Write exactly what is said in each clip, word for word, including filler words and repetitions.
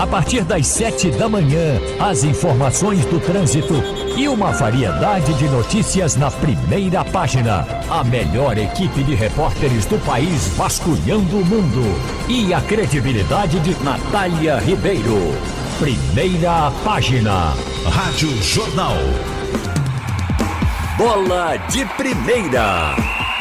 a partir das sete da manhã, as informações do trânsito e uma variedade de notícias na primeira página. A melhor equipe de repórteres do país vasculhando o mundo. E a credibilidade de Natália Ribeiro. Primeira página. Rádio Jornal. Bola de primeira.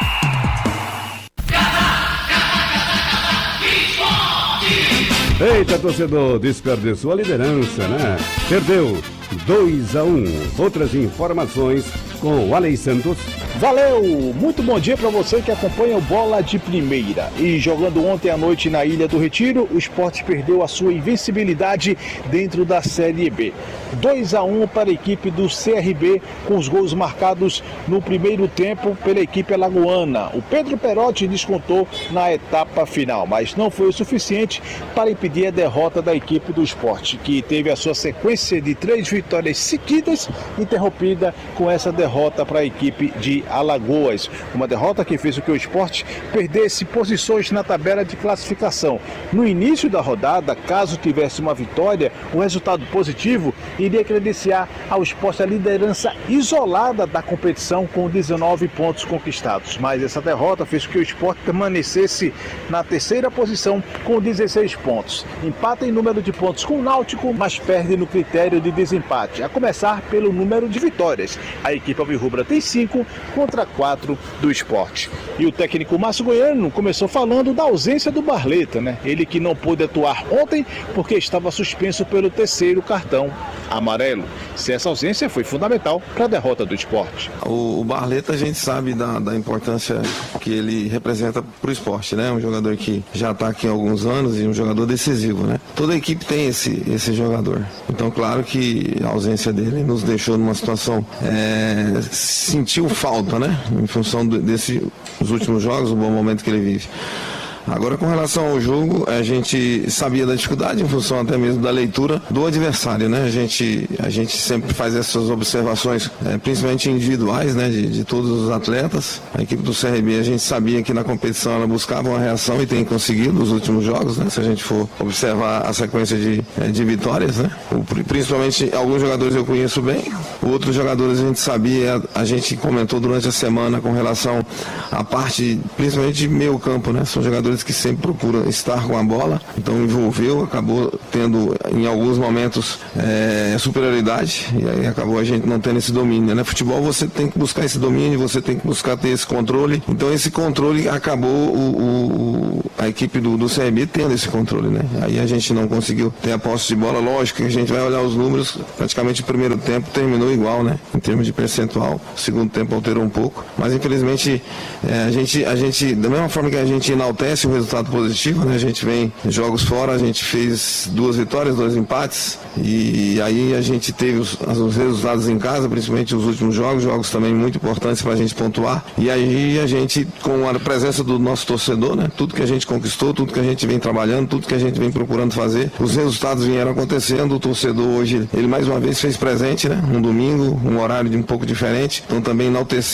Eita, torcedor, desperdiçou a liderança, né? Perdeu dois a um. Outras informações com o Alex Santos. Valeu! Muito bom dia para você que acompanha o Bola de Primeira. E jogando ontem à noite na Ilha do Retiro, o Sport perdeu a sua invencibilidade dentro da Série B. dois a um para a equipe do C R B, com os gols marcados no primeiro tempo pela equipe alagoana. O Pedro Perotti descontou na etapa final, mas não foi o suficiente para impedir a derrota da equipe do Sport, que teve a sua sequência de três vitórias seguidas interrompida com essa derrota para a equipe de Alagoas. Uma derrota que fez com que o Sport perdesse posições na tabela de classificação. No início da rodada, caso tivesse uma vitória, um resultado positivo iria credenciar ao Sport a liderança isolada da competição com dezenove pontos conquistados. Mas essa derrota fez com que o Sport permanecesse na terceira posição com dezesseis pontos. Empata em número de pontos com o Náutico, mas perde no critério de desempate, a começar pelo número de vitórias. A equipe alvirrubra tem cinco contra quatro do Sport. E o técnico Márcio Goiano começou falando da ausência do Barleta, né? Ele que não pôde atuar ontem porque estava suspenso pelo terceiro cartão amarelo. Se essa ausência foi fundamental para a derrota do Sport. O, o Barleta, a gente sabe da, da importância que ele representa para o esporte, né? Um jogador que já está aqui há alguns anos e um jogador decisivo, né? Toda a equipe tem esse, esse jogador. Então, claro que a ausência dele nos deixou numa situação, é, sentiu falta, né? Em função desses últimos jogos, o bom momento que ele vive. Agora, com relação ao jogo, a gente sabia da dificuldade em função até mesmo da leitura do adversário, né? A gente, a gente sempre faz essas observações, é, principalmente individuais, né? De, de todos os atletas. A equipe do C R B, a gente sabia que na competição ela buscava uma reação e tem conseguido nos últimos jogos, né? Se a gente for observar a sequência de, de vitórias, né? O, principalmente alguns jogadores eu conheço bem, outros jogadores a gente sabia, a gente comentou durante a semana com relação à parte, principalmente de meio campo, né? São jogadores que sempre procuram estar com a bola, então envolveu, acabou tendo em alguns momentos é, superioridade e aí acabou a gente não tendo esse domínio, né? Futebol você tem que buscar esse domínio, você tem que buscar ter esse controle, então esse controle acabou o, o, a equipe do, do C R B tendo esse controle, né? Aí a gente não conseguiu ter a posse de bola, lógico que a gente vai olhar os números, praticamente o primeiro tempo terminou igual, né? Em termos de percentual, o segundo tempo alterou um pouco, mas infelizmente é, a gente, a gente, da mesma forma que a gente enaltece o resultado positivo, né? A gente vem jogos fora, a gente fez duas vitórias, dois empates e aí a gente teve os, os resultados em casa, principalmente os últimos jogos, jogos também muito importantes para a gente pontuar e aí a gente, com a presença do nosso torcedor, né? Tudo que a gente conquistou, tudo que a gente vem trabalhando, tudo que a gente vem procurando fazer, os resultados vieram acontecendo, o torcedor hoje, ele mais uma vez fez presente, né? Um domingo, um horário de um pouco diferente, então também enalteceu